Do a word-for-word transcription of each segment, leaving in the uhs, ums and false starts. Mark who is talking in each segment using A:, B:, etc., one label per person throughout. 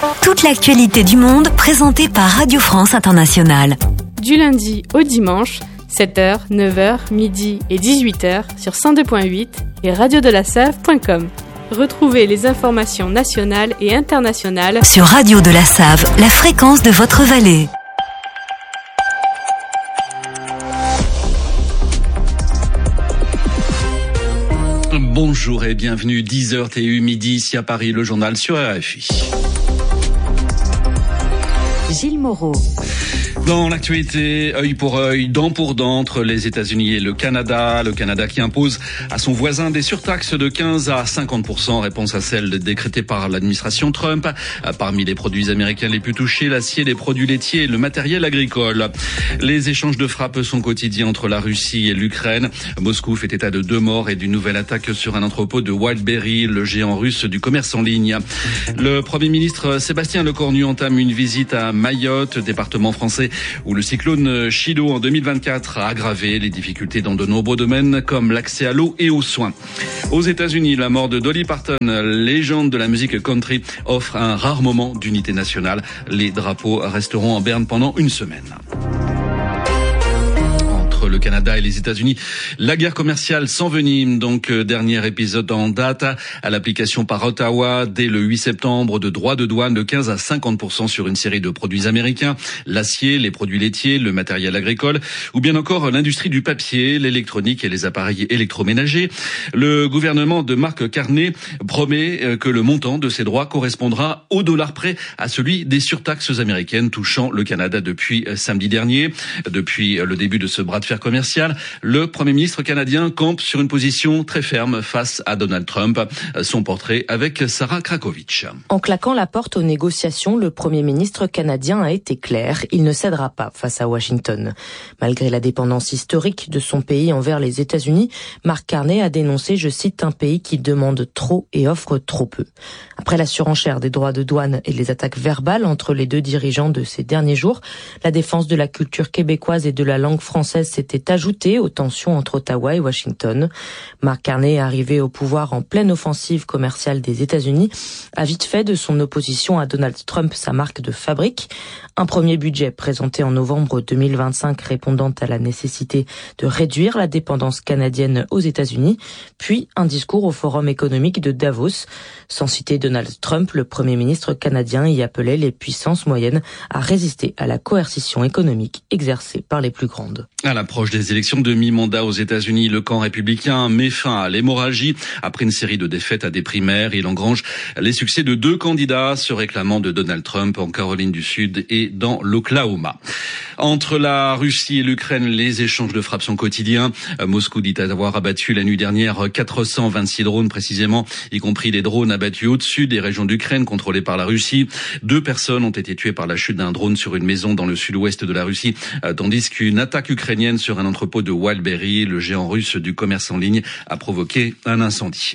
A: Toute l'actualité du monde présentée par Radio France Internationale.
B: Du lundi au dimanche, sept heures, neuf heures, midi et dix-huit heures sur cent deux virgule huit et radio de la save point com. Retrouvez les informations nationales et internationales
A: sur Radio de la Save, la fréquence de votre vallée.
C: Bonjour et bienvenue, dix heures T U midi ici à Paris, le journal sur R F I.
A: Gilles Moreau.
C: Dans l'actualité, œil pour œil, dent pour dent entre les États-Unis et le Canada. Le Canada qui impose à son voisin des surtaxes de quinze à cinquante pour cent, réponse à celle décrétée par l'administration Trump. Parmi les produits américains les plus touchés, l'acier, les produits laitiers et le matériel agricole. Les échanges de frappes sont quotidiens entre la Russie et l'Ukraine. Moscou fait état de deux morts et d'une nouvelle attaque sur un entrepôt de Wildberry, le géant russe du commerce en ligne. Le Premier ministre Sébastien Lecornu entame une visite à Mayotte, département français où le cyclone Chido en deux mille vingt-quatre a aggravé les difficultés dans de nombreux domaines comme l'accès à l'eau et aux soins. Aux États-Unis, la mort de Dolly Parton, légende de la musique country, offre un rare moment d'unité nationale. Les drapeaux resteront en berne pendant une semaine. Le Canada et les États-Unis, la guerre commerciale s'envenime. Donc, euh, dernier épisode en date à l'application par Ottawa dès le huit septembre de droits de douane de quinze à cinquante pour cent sur une série de produits américains, l'acier, les produits laitiers, le matériel agricole ou bien encore l'industrie du papier, l'électronique et les appareils électroménagers. Le gouvernement de Mark Carney promet euh, que le montant de ces droits correspondra au dollar près à celui des surtaxes américaines touchant le Canada depuis euh, samedi dernier. Depuis euh, le début de ce bras de fer commercial, le Premier ministre canadien campe sur une position très ferme face à Donald Trump. Son portrait avec Sarah Krakovic.
D: En claquant la porte aux négociations, le Premier ministre canadien a été clair. Il ne cédera pas face à Washington. Malgré la dépendance historique de son pays envers les États-Unis, Mark Carney a dénoncé, je cite, un pays qui demande trop et offre trop peu. Après la surenchère des droits de douane et les attaques verbales entre les deux dirigeants de ces derniers jours, la défense de la culture québécoise et de la langue française s'était ajoutée aux tensions entre Ottawa et Washington. Mark Carney, arrivé au pouvoir en pleine offensive commerciale des États-Unis, a vite fait de son opposition à Donald Trump sa marque de fabrique. Un premier budget présenté en novembre deux mille vingt-cinq répondant à la nécessité de réduire la dépendance canadienne aux États-Unis, puis un discours au Forum économique de Davos. Sans citer Donald Trump, le Premier ministre canadien y appelait les puissances moyennes à résister à la coercition économique exercée par les plus grandes.
C: À l'approche des élections de mi-mandat aux États-Unis, le camp républicain met fin à l'hémorragie. Après une série de défaites à des primaires, il engrange les succès de deux candidats se réclamant de Donald Trump en Caroline du Sud et dans l'Oklahoma. Entre la Russie et l'Ukraine, les échanges de frappes sont quotidiens. Moscou dit avoir abattu la nuit dernière quatre cent vingt-six drones précisément, y compris des drones abattus au-dessus des régions d'Ukraine contrôlées par la Russie. Deux personnes ont été tuées par la chute d'un drone sur une maison dans le sud-ouest de la Russie, tandis qu'une attaque ukrainienne sur un entrepôt de Wildberry, le géant russe du commerce en ligne, a provoqué un incendie.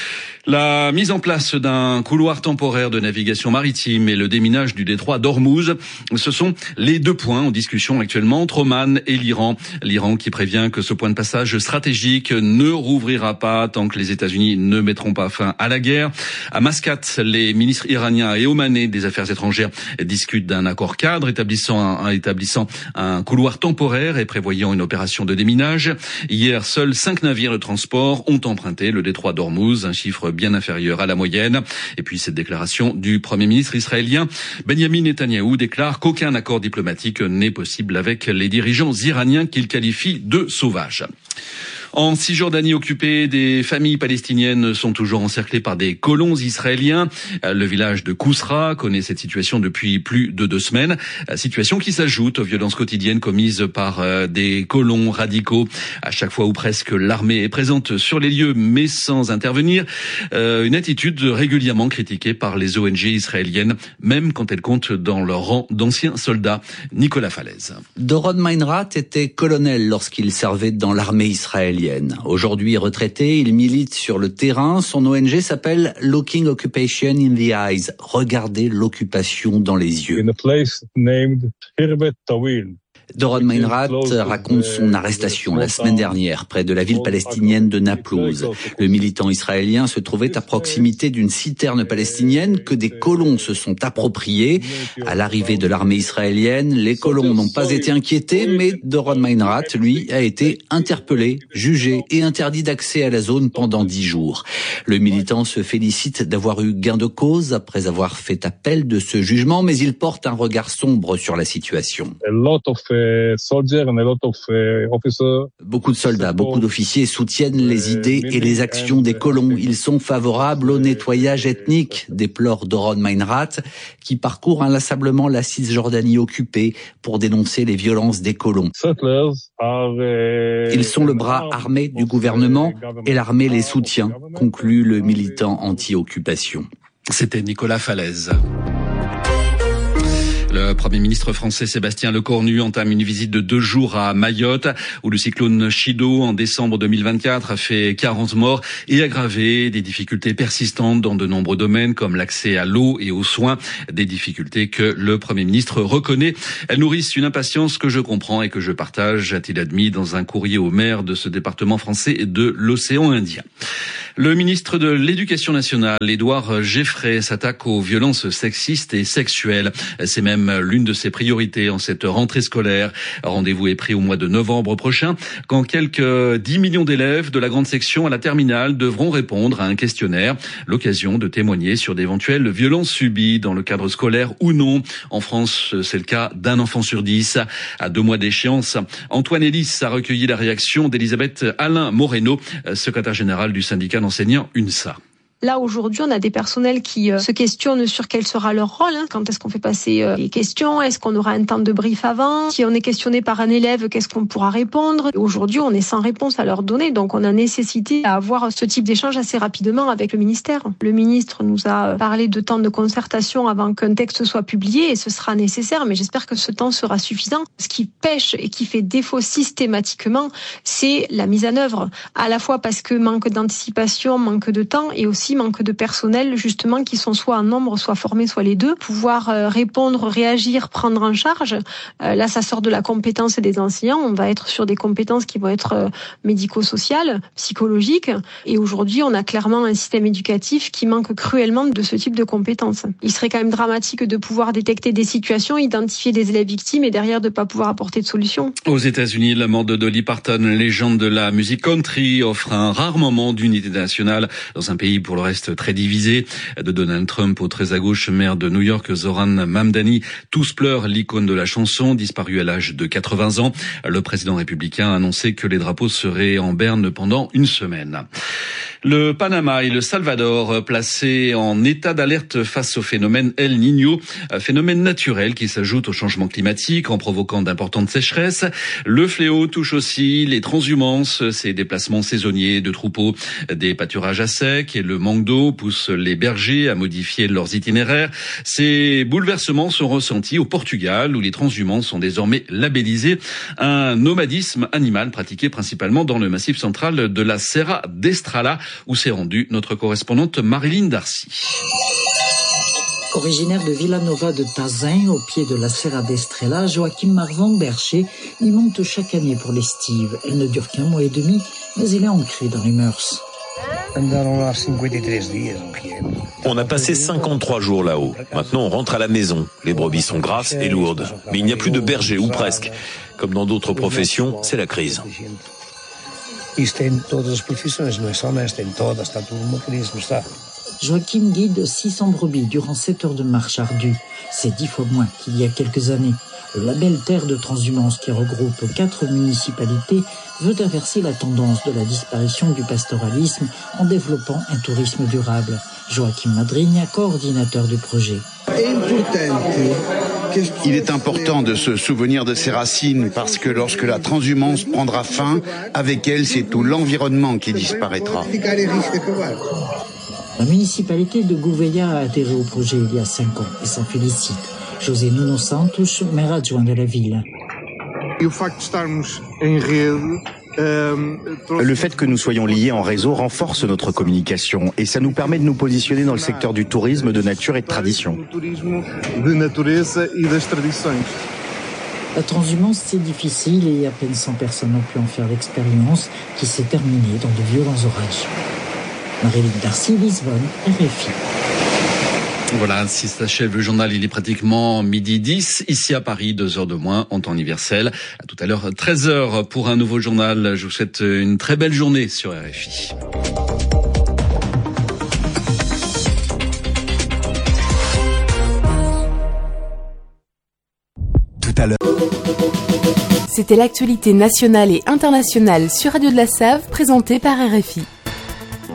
C: La mise en place d'un couloir temporaire de navigation maritime et le déminage du détroit d'Ormuz, ce sont les deux points en discussion actuellement entre Oman et l'Iran. L'Iran qui prévient que ce point de passage stratégique ne rouvrira pas tant que les États-Unis ne mettront pas fin à la guerre. À Mascate, les ministres iraniens et omanais des Affaires étrangères discutent d'un accord cadre établissant un, établissant un couloir temporaire et prévoyant une opération de déminage. Hier, seuls cinq navires de transport ont emprunté le détroit d'Ormuz, un chiffre bien inférieur à la moyenne. Et puis cette déclaration du Premier ministre israélien Benjamin Netanyahou déclare qu'aucun accord diplomatique n'est possible avec les dirigeants iraniens qu'il qualifie de sauvages. En Cisjordanie occupée, des familles palestiniennes sont toujours encerclées par des colons israéliens. Le village de Kousra connaît cette situation depuis plus de deux semaines. Situation qui s'ajoute aux violences quotidiennes commises par des colons radicaux. À chaque fois ou presque l'armée est présente sur les lieux mais sans intervenir. Une attitude régulièrement critiquée par les O N G israéliennes, même quand elles comptent dans leur rang d'anciens soldats. Nicolas Falaise.
E: Doron Meinrat était colonel lorsqu'il servait dans l'armée israélienne. Aujourd'hui retraité, il milite sur le terrain. Son O N G s'appelle Looking Occupation in the Eyes. Regardez l'occupation dans les yeux.
F: In a place named Khirbet Tawil.
E: Doron Meinrad raconte son arrestation la semaine dernière près de la ville palestinienne de Naplouse. Le militant israélien se trouvait à proximité d'une citerne palestinienne que des colons se sont appropriés. À l'arrivée de l'armée israélienne, les colons n'ont pas été inquiétés, mais Doron Meinrad, lui, a été interpellé, jugé et interdit d'accès à la zone pendant dix jours. Le militant se félicite d'avoir eu gain de cause après avoir fait appel de ce jugement, mais il porte un regard sombre sur la situation. Beaucoup de soldats, beaucoup d'officiers soutiennent les idées et les actions des colons. Ils sont favorables au nettoyage ethnique, déplore Doron Meinrad, qui parcourt inlassablement la Cisjordanie occupée pour dénoncer les violences des colons. Ils sont le bras armé du gouvernement et l'armée les soutient, conclut le militant anti-occupation.
C: C'était Nicolas Falaise. Le Premier ministre français Sébastien Lecornu entame une visite de deux jours à Mayotte, où le cyclone Chido, en décembre deux mille vingt-quatre, a fait quarante morts et aggravé des difficultés persistantes dans de nombreux domaines, comme l'accès à l'eau et aux soins, des difficultés que le Premier ministre reconnaît. Elles nourrissent une impatience que je comprends et que je partage, a-t-il admis dans un courrier au maire de ce département français de l'océan Indien. Le ministre de l'Éducation nationale, Édouard Geffray, s'attaque aux violences sexistes et sexuelles. C'est même l'une de ses priorités en cette rentrée scolaire. Rendez-vous est pris au mois de novembre prochain, quand quelques dix millions d'élèves de la grande section à la terminale devront répondre à un questionnaire. L'occasion de témoigner sur d'éventuelles violences subies dans le cadre scolaire ou non. En France, c'est le cas d'un enfant sur dix. À deux mois d'échéance, Antoine Elis a recueilli la réaction d'Elisabeth Alain Moreno, secrétaire générale du syndicat d'enseignants UNSA.
F: Là, aujourd'hui, on a des personnels qui euh, se questionnent sur quel sera leur rôle. Hein. Quand est-ce qu'on fait passer euh, les questions? Est-ce qu'on aura un temps de brief avant? Si on est questionné par un élève, qu'est-ce qu'on pourra répondre? Et aujourd'hui, on est sans réponse à leur donner. Donc, on a nécessité à avoir ce type d'échange assez rapidement avec le ministère. Le ministre nous a parlé de temps de concertation avant qu'un texte soit publié et ce sera nécessaire. Mais j'espère que ce temps sera suffisant. Ce qui pêche et qui fait défaut systématiquement, c'est la mise en œuvre. À la fois parce que manque d'anticipation, manque de temps et aussi manque de personnel justement qui sont soit en nombre, soit formés, soit les deux. Pouvoir euh, répondre, réagir, prendre en charge. Euh, là, ça sort de la compétence des enseignants. On va être sur des compétences qui vont être euh, médico-sociales, psychologiques. Et aujourd'hui, on a clairement un système éducatif qui manque cruellement de ce type de compétences. Il serait quand même dramatique de pouvoir détecter des situations, identifier des élèves victimes et derrière de ne pas pouvoir apporter de solution.
C: Aux États-Unis, la mort de Dolly Parton, légende de la musique country, offre un rare moment d'unité nationale dans un pays pour le reste très divisé. De Donald Trump au très à gauche, maire de New York, Zoran Mamdani, tous pleurent l'icône de la chanson, disparue à l'âge de quatre-vingts ans. Le président républicain a annoncé que les drapeaux seraient en berne pendant une semaine. Le Panama et le Salvador placés en état d'alerte face au phénomène El Niño, phénomène naturel qui s'ajoute au changement climatique en provoquant d'importantes sécheresses. Le fléau touche aussi les transhumances, ces déplacements saisonniers de troupeaux, des pâturages à sec et le manque d'eau pousse les bergers à modifier leurs itinéraires. Ces bouleversements sont ressentis au Portugal où les transhumants sont désormais labellisés, un nomadisme animal pratiqué principalement dans le massif central de la Serra d'Estrala, où s'est rendue notre correspondante Marilyn Darcy.
G: Originaire de Villanova de Tazin, au pied de la Serra d'Estrela, Joachim Marvan Bercher y monte chaque année pour l'estive. Elle ne dure qu'un mois et demi, mais elle est ancrée dans les mœurs.
H: On a passé cinquante-trois jours là-haut. Maintenant, on rentre à la maison. Les brebis sont grasses et lourdes. Mais il n'y a plus de berger, ou presque. Comme dans d'autres professions, c'est la crise.
G: Joachim guide six cents brebis durant sept heures de marche ardue. C'est dix fois moins qu'il y a quelques années. Le label Terre de Transhumance, qui regroupe quatre municipalités, veut inverser la tendance de la disparition du pastoralisme en développant un tourisme durable. Joachim Madrigna, coordinateur du projet.
I: Il est important de se souvenir de ses racines parce que lorsque la transhumance prendra fin, avec elle, c'est tout l'environnement qui disparaîtra.
G: La municipalité de Gouveia a adhéré au projet il y a cinq ans et s'en félicite. José Nuno Santos, maire adjoint de la ville.
J: Le fait que nous soyons liés en réseau renforce notre communication et ça nous permet de nous positionner dans le secteur du tourisme, de nature et de tradition.
G: La transhumance, c'est difficile et à peine cent personnes ont pu en faire l'expérience qui s'est terminée dans de violents orages. Marie-Luc Darcy, Lisbonne, R F I.
C: Voilà, ainsi s'achève le journal. Il est pratiquement midi dix. Ici à Paris, deux heures de moins en temps universel. À tout à l'heure, treize heures pour un nouveau journal. Je vous souhaite une très belle journée sur R F I.
K: Tout à l'heure.
B: C'était l'actualité nationale et internationale sur Radio de la Save, présentée par R F I.